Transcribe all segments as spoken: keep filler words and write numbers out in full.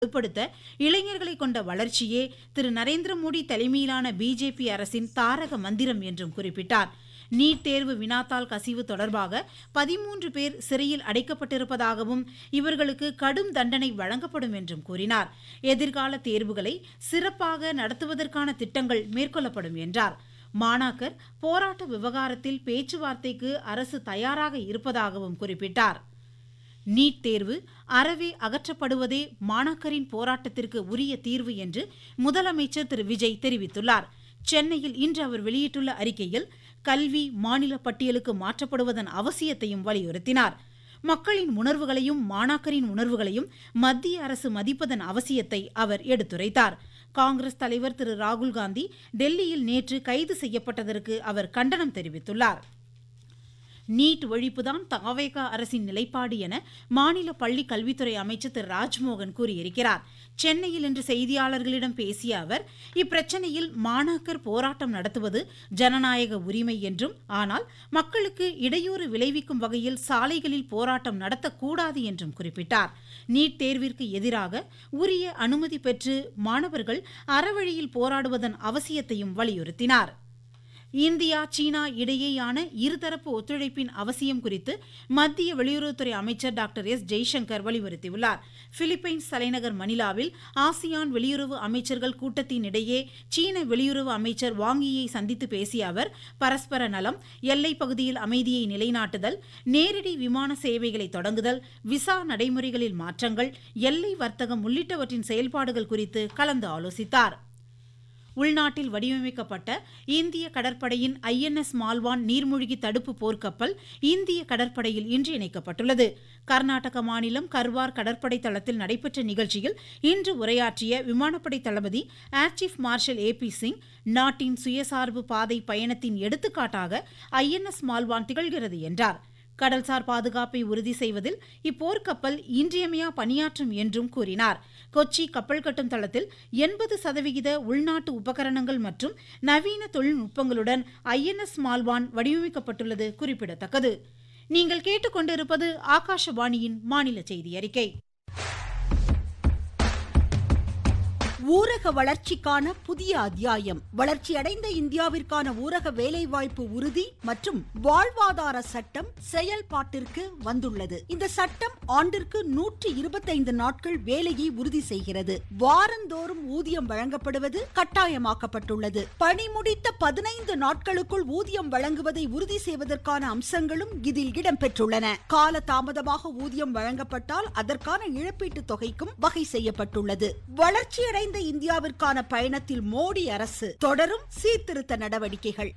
வலுப்படுத்த இளைஞர்களை கொண்ட வளர்ச்சியே திரு நரேந்திர மோடி தலைமையிலான பிஜேபி அரசின் தாரக மந்திரம் என்றும் குறிப்பிட்டார். நீட் தேர்வு வினாத்தாள் கசிவு தொடர்பாக பதிமூன்று பேர் சிறையில் அடைக்கப்பட்டிருப்பதாகவும் இவர்களுக்கு கடும் தண்டனை வழங்கப்படும் என்றும் கூறினார். எதிர்கால தேர்வுகளை சிறப்பாக நடத்துவதற்கான திட்டங்கள் மேற்கொள்ளப்படும் என்றார். மாணாக்கர் போராட்ட விவகாரத்தில் பேச்சுவார்த்தைக்கு அரசு தயாராக இருப்பதாகவும் குறிப்பிட்டார். நீட் தேர்வு அறவே அகற்றப்படுவதே மாணாக்கரின் போராட்டத்திற்கு உரிய தீர்வு என்று முதலமைச்சர் திரு விஜய் தெரிவித்துள்ளார். சென்னையில் இன்று அவர் வெளியிட்டுள்ள அறிக்கையில் கல்வி மாநில பட்டியலுக்கு மாற்றப்படுவதன் அவசியத்தையும் வலியுறுத்தினார். மக்களின் உணர்வுகளையும் மாணாக்கரின் உணர்வுகளையும் மத்திய அரசு மதிப்பதன் அவசியத்தை அவர் எடுத்துரைத்தார். காங்கிரஸ் தலைவர் திரு ராகுல்காந்தி டெல்லியில் நேற்று கைது செய்யப்பட்டதற்கு அவர் கண்டனம் தெரிவித்துள்ளார். நீட் ஒழிப்புதான் தவேக அரசின் நிலைப்பாடு என மாநில பள்ளி கல்வித்துறை அமைச்சர் திரு ராஜ்மோகன் கூறியிருக்கிறார். சென்னையில் இன்று செய்தியாளர்களிடம் பேசிய அவர் இப்பிரச்சனையில் மாணாக்கர் போராட்டம் நடத்துவது ஜனநாயக உரிமை என்றும், ஆனால் மக்களுக்கு இடையூறு விளைவிக்கும் வகையில் சாலைகளில் போராட்டம் நடத்தக்கூடாது என்றும் குறிப்பிட்டார். நீட் தேர்விற்கு எதிராக உரிய அனுமதி பெற்று மாணவர்கள் அறவழியில் போராடுவதன் அவசியத்தையும் வலியுறுத்தினார். இந்தியா சீனா இடையேயான இருதரப்பு ஒத்துழைப்பின் அவசியம் குறித்து மத்திய வெளியுறவுத்துறை அமைச்சர் டாக்டர் எஸ் ஜெய்சங்கர் வலியுறுத்தியுள்ளார். பிலிப்பைன்ஸ் தலைநகர் மணிலாவில் ஆசியான் வெளியுறவு அமைச்சர்கள் கூட்டத்தின் இடையே சீன வெளியுறவு அமைச்சர் வாங்கியை சந்தித்து பேசிய அவர் பரஸ்பர நலம், எல்லைப் பகுதியில் அமைதியை நிலைநாட்டுதல், நேரடி விமான சேவைகளை தொடங்குதல், விசா நடைமுறைகளில் மாற்றங்கள், எல்லை வர்த்தகம் உள்ளிட்டவற்றின் செயல்பாடுகள் குறித்து கலந்து ஆலோசித்தார். உள்நாட்டில் வடிவமைக்கப்பட்ட இந்திய கடற்படையின் ஐ என் எஸ் மால்வான் நீர்மூழ்கி தடுப்பு போர்க்கப்பல் இந்திய கடற்படையில் இன்று இணைக்கப்பட்டுள்ளது. கர்நாடக மாநிலம் கர்வார் கடற்படை தளத்தில் நடைபெற்ற நிகழ்ச்சியில் இன்று உரையாற்றிய விமானப்படை தளபதி ஏர் சீஃப் மார்ஷல் ஏ பி சிங், நாட்டின் சுயசார்பு பாதை பயணத்தின் எடுத்துக்காட்டாக ஐ என் எஸ் மால்வான் திகழ்கிறது என்றார். கடல்சார் பாதுகாப்பை உறுதி செய்வதில் இப்போர்க்கப்பல் இன்றியமையா பணியாற்றும் என்றும் கூறினார். கொச்சி கப்பல் கட்டும் தளத்தில் எண்பது சதவிகித உள்நாட்டு உபகரணங்கள் மற்றும் நவீன தொழில்நுட்பங்களுடன் ஐ என் எஸ் மால்வான் வடிவமைக்கப்பட்டுள்ளது குறிப்பிடத்தக்கது. நீங்கள் கேட்டுக்கொண்டிருப்பது ஆகாஷவாணியின் மாநில செய்தி அறிக்கை. ஊரக வளர்ச்சிக்கான புதிய அத்தியாயம். வளர்ச்சியடைந்த இந்தியாவிற்கான ஊரக வேலைவாய்ப்பு உறுதி மற்றும் வாழ்வாதார சட்டம் செயல்பாட்டிற்கு வந்துள்ளது. இந்த சட்டம் ஆண்டிற்கு நூற்றி இருபத்தைந்து நாட்கள் வேலையை உறுதி செய்கிறது. வாரந்தோறும் ஊதியம் வழங்கப்படுவது கட்டாயமாக்கப்பட்டுள்ளது. பணி முடித்த பதினைந்து நாட்களுக்குள் ஊதியம் வழங்குவதை உறுதி செய்வதற்கான அம்சங்களும் இதில் இடம்பெற்றுள்ளன. கால தாமதமாக ஊதியம் வழங்கப்பட்டால் அதற்கான இழப்பீட்டு தொகைக்கும் வகை செய்யப்பட்டுள்ளது. வளர்ச்சியடைந்த இந்தியாவிற்கான பயணத்தில் மோடி அரசு தொடரும் சீர்திருத்த நடவடிக்கைகள்.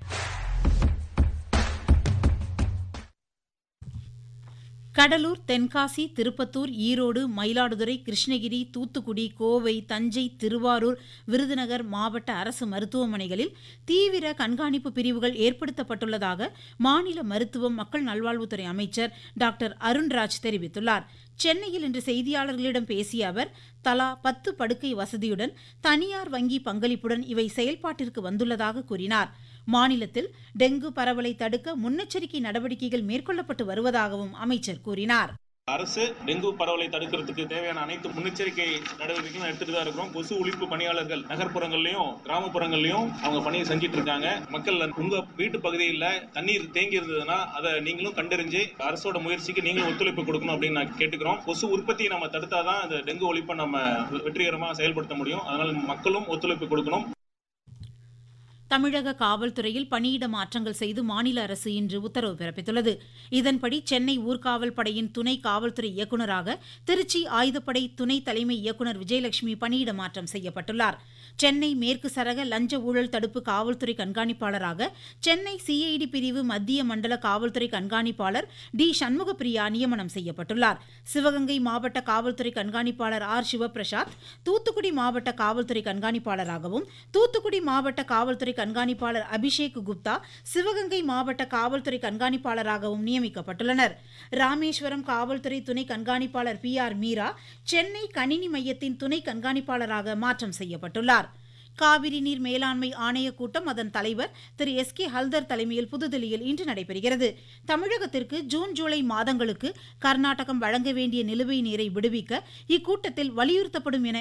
கடலூர், தென்காசி, திருப்பத்தூர், ஈரோடு, மயிலாடுதுறை, கிருஷ்ணகிரி, தூத்துக்குடி, கோவை, தஞ்சை, திருவாரூர், விருதுநகர் மாவட்ட அரசு மருத்துவமனைகளில் தீவிர கண்காணிப்பு பிரிவுகள் ஏற்படுத்தப்பட்டுள்ளதாக மாநில மருத்துவம் மக்கள் நல்வாழ்வுத்துறை அமைச்சர் டாக்டர் அருண்ராஜ் தெரிவித்துள்ளார். சென்னையில் இன்று செய்தியாளர்களிடம் பேசிய அவர் தலா பத்து படுக்கை வசதியுடன் தனியார் வங்கி பங்களிப்புடன் இவை செயல்பாட்டிற்கு வந்துள்ளதாக கூறினார். மாநிலத்தில் டெங்கு பரவலை தடுக்க முன்னெச்சரிக்கை நடவடிக்கைகள் மேற்கொள்ளப்பட்டு வருவதாகவும் அமைச்சர் கூறினார். அரசு டெங்கு பரவலை தடுக்கிறதுக்கு தேவையான அனைத்து முன்னெச்சரிக்கை நடவடிக்கைகளும் எடுத்துட்டு தான் இருக்கிறோம். கொசு ஒழிப்பு பணியாளர்கள் நகர்ப்புறங்கள்லயும் கிராமப்புறங்கள்லயும் அவங்க பணியை செஞ்சிட்டு இருக்காங்க. மக்கள் உங்க வீட்டு பகுதியில் தண்ணீர் தேங்கி இருந்ததுன்னா அதை நீங்களும் கண்டறிஞ்சு அரசோட முயற்சிக்கு நீங்களும் ஒத்துழைப்பு கொடுக்கணும் அப்படின்னு நான் கேட்டுக்கிறோம். கொசு உற்பத்தியை நம்ம தடுத்தாதான் இந்த டெங்கு ஒழிப்பை நம்ம வெற்றிகரமாக செயல்படுத்த முடியும். அதனால மக்களும் ஒத்துழைப்பு கொடுக்கணும். தமிழக காவல்துறையில் பணியிட மாற்றங்கள் செய்து மாநில அரசு இன்று உத்தரவு பிறப்பித்துள்ளது. இதன்படி சென்னை ஊர்காவல் படையின் துணை காவல்துறை இயக்குநராக திருச்சி ஆயுதப்படை துணை தலைமை இயக்குநர் விஜயலட்சுமி பணியிட மாற்றம் செய்யப்பட்டுள்ளார். சென்னை மேற்கு சரக லஞ்ச ஊழல் தடுப்பு காவல்துறை கண்காணிப்பாளராக சென்னை சி ஐ டி பிரிவு மத்திய மண்டல காவல்துறை கண்காணிப்பாளர் டி சண்முகப்பிரியா நியமனம் செய்யப்பட்டுள்ளார். சிவகங்கை மாவட்ட காவல்துறை கண்காணிப்பாளர் ஆர் சிவபிரசாத் தூத்துக்குடி மாவட்ட காவல்துறை கண்காணிப்பாளராகவும், தூத்துக்குடி மாவட்ட காவல்துறை கண்காணிப்பாளர் அபிஷேக் குப்தா சிவகங்கை மாவட்ட காவல்துறை கண்காணிப்பாளராகவும் நியமிக்கப்பட்டுள்ளனர். ராமேஸ்வரம் காவல்துறை துணை கண்காணிப்பாளர் பி ஆர் மீரா சென்னை கணினி மையத்தின் துணை கண்காணிப்பாளராக மாற்றம் செய்யப்பட்டுள்ளார். காவிரி நீர் மேலாண்மை ஆணைய கூட்டம் அதன் தலைவர் திரு எஸ் கே ஹல்தர் தலைமையில் புதுதில்லியில் இன்று நடைபெறுகிறது. தமிழகத்திற்கு ஜூன் ஜூலை மாதங்களுக்கு கர்நாடகம் வழங்க வேண்டிய நிலுவை நீரை விடுவிக்க இக்கூட்டத்தில் வலியுறுத்தப்படும் என